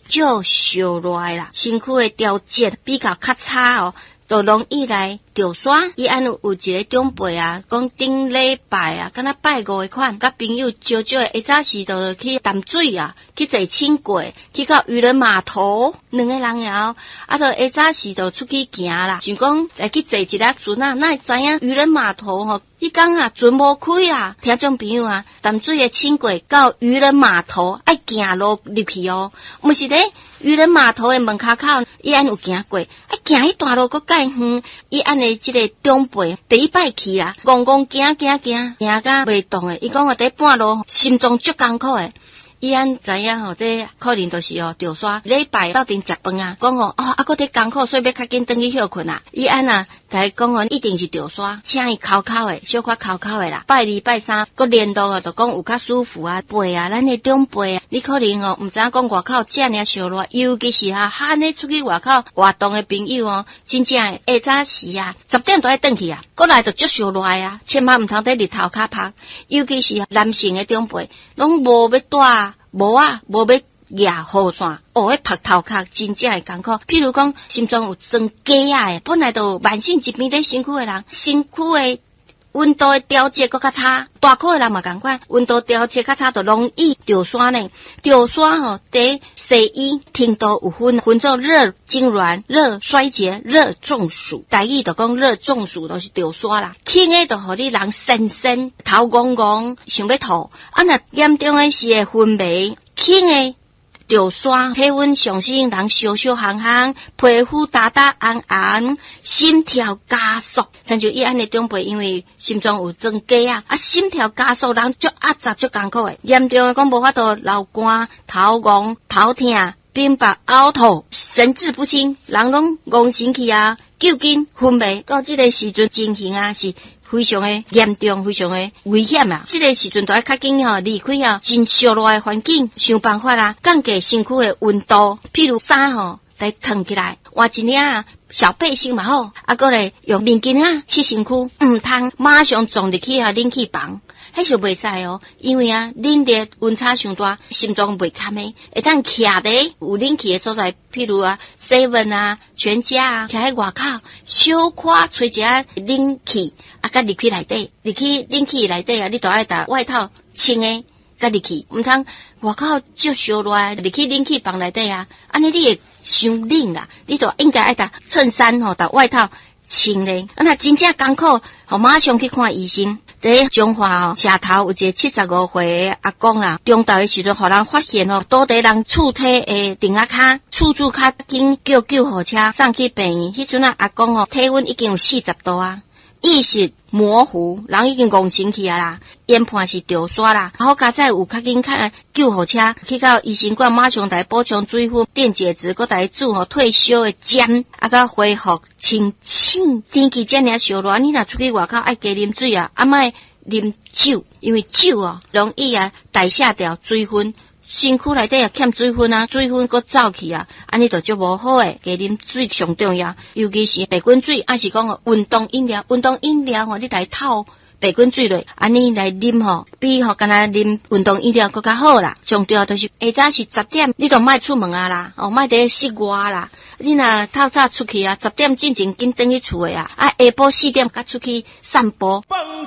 少烧热啦，身躯的调节比较较差哦。就容易来着山，伊安有一个长辈啊，讲顶礼拜啊，敢若拜五的款，甲朋友少少的，早时就去淡水啊，去坐轻轨，去到渔人码头，两个人了，啊，就早时就出去行啦，想讲来去坐一粒船啊，哪会知影渔人码头吼？伊讲啊，船无开啦，听众朋友啊，淡水的轻轨到渔人码头爱行路入去哦，毋是咧渔人码头的门口口，伊安有行过，行迄段路搁介远，伊安尼即个长辈第一摆去啦，戆行甲袂动诶，伊讲我伫半路心中足艰苦诶。伊安知影吼，这可能就是着山礼拜斗阵食饭啊，讲搁伫艰苦，所以要较紧转去休困啊。伊安啊，才讲一定是着山，请伊口诶，小可口诶啦。拜二拜三，搁连续就讲有较舒服啊，背啊，咱诶长辈啊，你可能毋知影讲外口遮尔烧热，尤其是汉咧出去外口活动诶朋友真正早时啊，10点就爱转去啊，过来就足烧热啊，千万毋通伫日头骹拍，尤其是男性诶长辈，拢无要带。无要举雨伞，迄拍头壳真正会艰苦。譬如讲，心脏有装鸡啊诶，本来就慢性疾病在身躯诶人，身躯诶温度的调节搁较差，大块的人嘛共款，温度调节较差，就容易着山呢。着山吼，在西医听到有分做热痉挛、热衰竭、热中暑。台语就讲热中暑就是着山啦，轻的就互你人身头晕晕，想要吐；若严重的是会昏迷，轻的。着山，体温上升，人烧烘，皮肤红红，心跳加速。像就伊安尼长辈，因为心脏有增加啊，心跳加速，人足压榨足艰苦诶。严重诶讲无法度流汗、头晕、头痛、冰白、呕吐、神志不清，人拢晕神去啊，究竟昏迷到这个时阵情形啊是。非常的严重，非常的危险啊！这个时阵都要较紧离开真烧热的环境，想办法啦，降低身躯的温度。譬如衫来烫起来，换一领小背心嘛好，过来用面巾拭身躯，毋通马上撞入去冷气房。迄是袂使哦，因为冷热温差上大，心脏袂堪诶，会当徛伫有冷气诶所在，譬如7全家徛喺外口，小可吹一下冷气，甲入去内底，入去冷气内底你都爱搭外套穿诶，甲入去，毋通外口足烧热，入去冷气房内底安尼你会伤冷啦，你就应该爱搭衬衫搭外套穿咧，若真正艰苦，马上去看医生。在中华社头有一个75岁的阿公啦，中昼的时阵，互人发现倒伫人厝体的顶仔骹，厝主较紧叫救护车送去病院。迄阵阿公体温已经有40度啊，意识模糊，人已经晕神去啦，研判是着山啦。好佳哉有较紧看救护车去到医生馆，马上来补充水分、电解质，搁来煮退烧的针，甲恢复清醒。天气遮尔烧热，你若出去外口爱加啉水啊，莫啉酒，因为酒容易代谢掉水分。身躯内底欠水分水分搁走去安尼就足无好诶。加啉水上重要，尤其是白滚水，是讲运动饮料你来透白滚水落，安尼来啉比干那啉运动饮料搁较好啦。上重要就是早是10点，你就莫出门啦，莫伫室外啦。你若透早出去10点之前紧转去厝诶下晡4点甲出去散步。